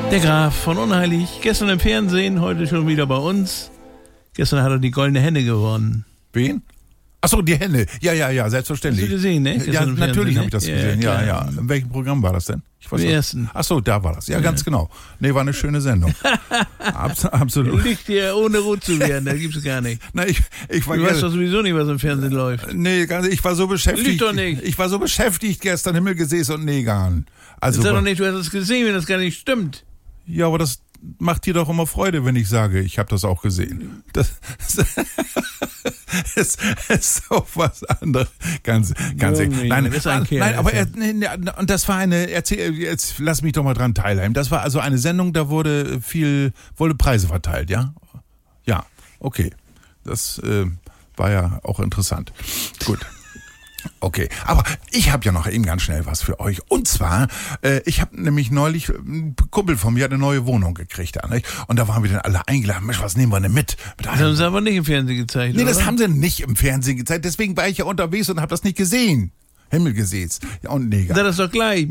Der Graf von Unheilig, gestern im Fernsehen, heute schon wieder bei uns. Gestern hat er die Goldene Henne gewonnen. Wen? Achso, die Henne. Ja, selbstverständlich. Hast du gesehen, ne? Ja, natürlich habe ich das gesehen. Ja, Ja. In welchem Programm war das denn? Ich weiß Im nicht. ersten. Achso, da war das. Ja, ganz genau. Nee, war eine schöne Sendung. Absolut. Liegt hier ohne rot zu werden, das gibt's gar nicht. Na, ich war Du weißt doch sowieso nicht, was im Fernsehen läuft. Nee, ich war so beschäftigt. Liegt doch nicht. Ich war so beschäftigt gestern, Himmelgesäß und Negan. Also, Sag doch nicht, du hast es gesehen, wenn das gar nicht stimmt. ja, aber das macht dir doch immer Freude, wenn ich sage, ich habe das auch gesehen. Das ist auch was anderes. Ganz Junge, nein, das ist ein Kerl, nein, aber Alter. und das war jetzt lass mich doch mal dran teilhaben. Das war also eine Sendung, da wurde Preise verteilt, ja? Ja, okay. Das war ja auch interessant. Gut. Okay, aber ich habe ja noch eben ganz schnell was für euch. Und zwar, ich habe nämlich neulich, ein Kumpel von mir hat eine neue Wohnung gekriegt. Nicht? Und da waren wir dann alle eingeladen. Mensch, was nehmen wir denn mit? Das haben sie aber nicht im Fernsehen gezeigt, Nee, oder? das haben sie nicht im Fernsehen gezeigt. Deswegen war ich ja unterwegs und habe das nicht gesehen. Himmelgesäß. Ja, und Neger. Sag das doch gleich.